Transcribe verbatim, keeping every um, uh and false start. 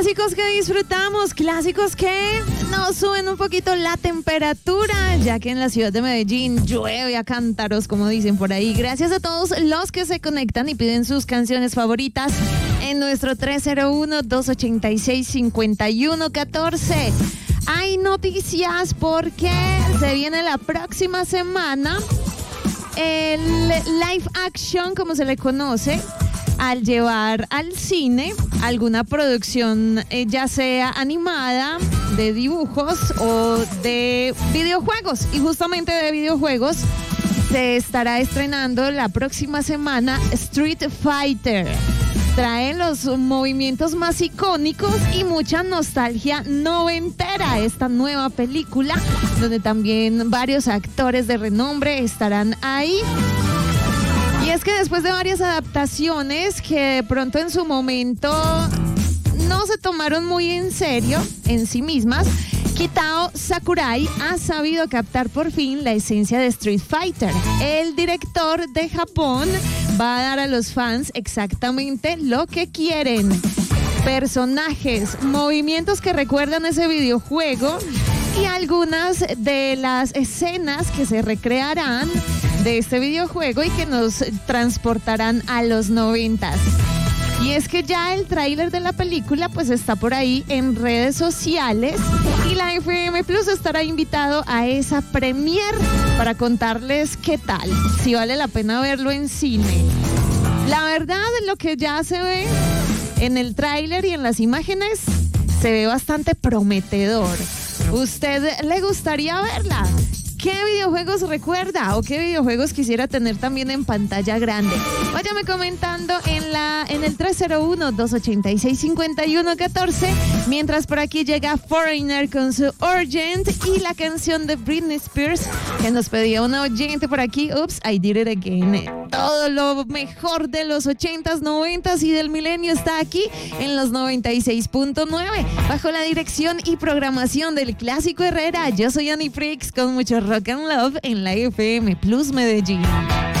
Clásicos que disfrutamos, clásicos que nos suben un poquito la temperatura, ya que en la ciudad de Medellín llueve a cántaros, como dicen por ahí. Gracias a todos los que se conectan y piden sus canciones favoritas en nuestro tres cero uno, dos ocho seis, cinco uno uno uno cuatro. Hay noticias porque se viene la próxima semana el live action, como se le conoce, al llevar al cine alguna producción, eh, ya sea animada, de dibujos o de videojuegos. Y justamente de videojuegos se estará estrenando la próxima semana Street Fighter. Trae los movimientos más icónicos y mucha nostalgia noventera esta nueva película, donde también varios actores de renombre estarán ahí. Y es que después de varias adaptaciones que de pronto en su momento no se tomaron muy en serio en sí mismas, Kitao Sakurai ha sabido captar por fin la esencia de Street Fighter. El director de Japón va a dar a los fans exactamente lo que quieren: personajes, movimientos que recuerdan ese videojuego y algunas de las escenas que se recrearán de este videojuego y que nos transportarán a los noventas. Y es que ya el tráiler de la película pues está por ahí en redes sociales y la F M Plus estará invitado a esa premiere para contarles qué tal, si vale la pena verlo en cine. La verdad, lo que ya se ve en el tráiler y en las imágenes se ve bastante prometedor. ¿Usted le gustaría verla? ¿Qué videojuegos recuerda o qué videojuegos quisiera tener también en pantalla grande? Váyame comentando en la en el tres cero uno, dos ocho seis, cinco uno uno cuatro, mientras por aquí llega Foreigner con su Urgent y la canción de Britney Spears que nos pedía una oyente por aquí. Oops, I did it again. Todo lo mejor de los ochentas, noventas y del milenio está aquí en los noventa y seis punto nueve, bajo la dirección y programación del Clásico Herrera. Yo soy Annie Prix con mucho rock and love en la F M Plus Medellín.